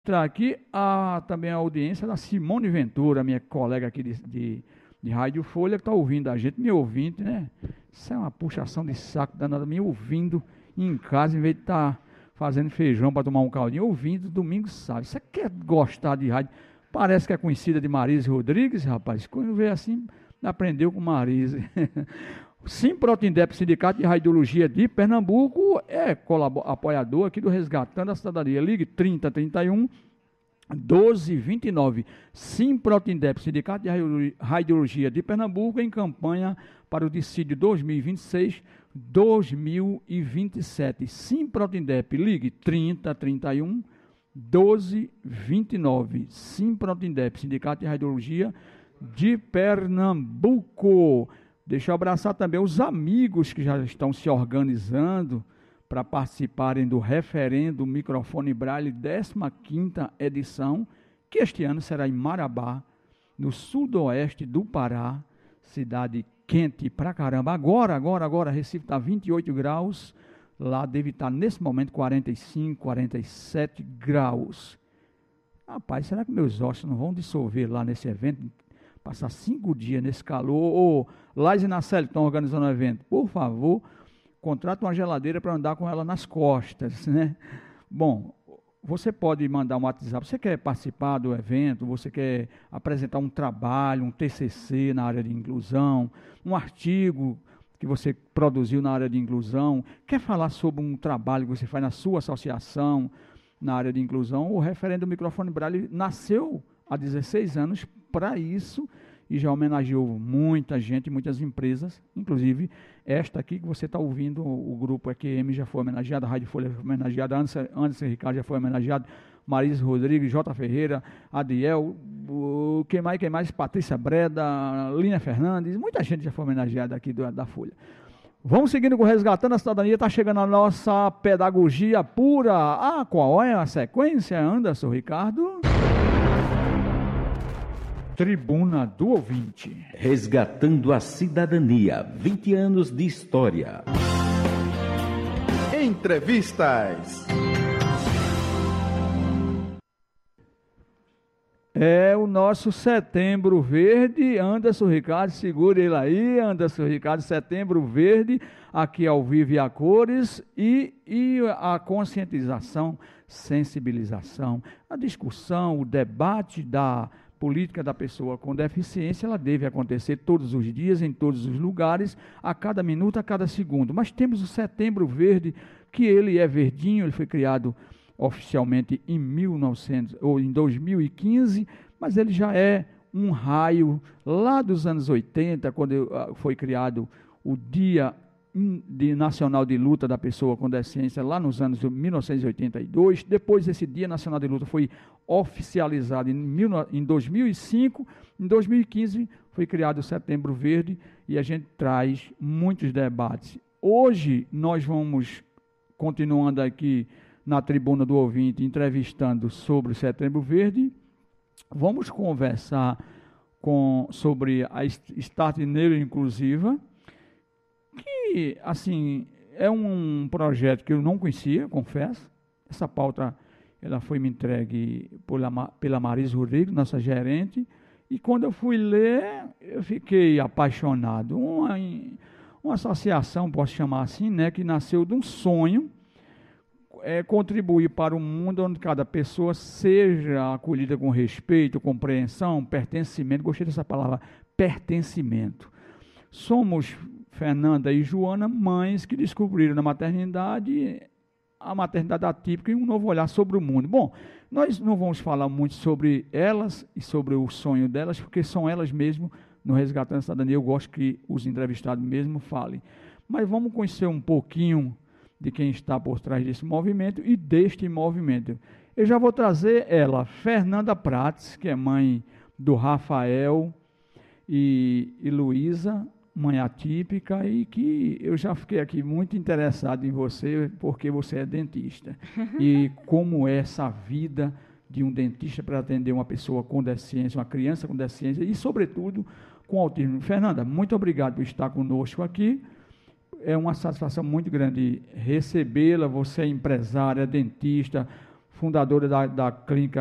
Entrar aqui também a audiência da Simone Ventura, minha colega aqui de Rádio Folha, que está ouvindo a gente, me ouvindo, né? Isso é uma puxação de saco danada, me ouvindo em casa, em vez de estar fazendo feijão para tomar um caldinho, ouvindo domingo, sabe? Você quer gostar de rádio? Parece que é conhecida de Marise Rodrigues, rapaz. Quando vê assim, aprendeu com Marise. Simprotindep, Sindicato de Radiologia de Pernambuco, é apoiador aqui do Resgatando a Cidadania. Ligue 3031 1229. Simprotindep, Sindicato de Radiologia de Pernambuco, em campanha para o dissídio 2026-2027. Simprotindep, ligue 3031 1229. Simprotindep, Sindicato de Radiologia de Pernambuco. Deixa eu abraçar também os amigos que já estão se organizando para participarem do referendo Microfone Braille 15ª edição, que este ano será em Marabá, no sudoeste do Pará, cidade quente pra caramba. Agora, Recife está 28 graus, lá deve estar nesse momento 45, 47 graus. Rapaz, será que meus ossos não vão dissolver lá nesse evento? Passar 5 dias nesse calor. Ô, Laís e Nacelle estão organizando o evento. Por favor, contrata uma geladeira para andar com ela nas costas, né? Bom, você pode mandar um WhatsApp. Você quer participar do evento? Você quer apresentar um trabalho, um TCC na área de inclusão, um artigo que você produziu na área de inclusão? Quer falar sobre um trabalho que você faz na sua associação na área de inclusão? O Referendo Microfone Braille nasceu há 16 anos para isso e já homenageou muita gente, muitas empresas, inclusive esta aqui que você está ouvindo, o grupo EQM já foi homenageado, a Rádio Folha foi homenageada, Anderson Ricardo já foi homenageado, Marisa Rodrigues, J. Ferreira, Adiel, quem mais? Patrícia Breda, Línia Fernandes, muita gente já foi homenageada aqui da Folha. Vamos seguindo com Resgatando a Cidadania, está chegando a nossa pedagogia pura. Qual é a sequência, Anderson Ricardo? Tribuna do Ouvinte. Resgatando a Cidadania, 20 anos de história. Entrevistas. É o nosso Setembro Verde. Anderson Ricardo, segura ele aí, Anderson Ricardo, Setembro Verde, aqui ao vivo e a cores, e a conscientização, sensibilização, a discussão, o debate da política da pessoa com deficiência, ela deve acontecer todos os dias, em todos os lugares, a cada minuto, a cada segundo. Mas temos o Setembro Verde, que ele é verdinho, ele foi criado oficialmente em 2015, mas ele já é um raio lá dos anos 80, quando foi criado o Dia Nacional de Luta da Pessoa com Deficiência, lá nos anos de 1982. Depois esse Dia Nacional de Luta foi oficializado em 2005. Em 2015 foi criado o Setembro Verde e a gente traz muitos debates. Hoje nós vamos, continuando aqui na Tribuna do Ouvinte, entrevistando sobre o Setembro Verde. Vamos conversar sobre a Start Neuro Inclusiva, que, assim, é um projeto que eu não conhecia, confesso. Essa pauta ela foi me entregue pela Marisa Rodrigues, nossa gerente, e quando eu fui ler, eu fiquei apaixonado. Uma associação, posso chamar assim, né, que nasceu de um sonho, contribuir para um mundo onde cada pessoa seja acolhida com respeito, compreensão, pertencimento. Gostei dessa palavra, pertencimento. Somos, Fernanda e Joana, mães que descobriram na maternidade a maternidade atípica e um novo olhar sobre o mundo. Bom, nós não vamos falar muito sobre elas e sobre o sonho delas, porque são elas mesmo, no Resgatando a Cidadania, eu gosto que os entrevistados mesmo falem. Mas vamos conhecer um pouquinho de quem está por trás desse movimento e deste movimento. Eu já vou trazer ela, Fernanda Prates, que é mãe do Rafael e Luísa, mãe atípica, e que eu já fiquei aqui muito interessado em você, porque você é dentista. E como é essa vida de um dentista para atender uma pessoa com deficiência, uma criança com deficiência e, sobretudo, com autismo. Fernanda, muito obrigado por estar conosco aqui. É uma satisfação muito grande recebê-la. Você é empresária, dentista, fundadora da clínica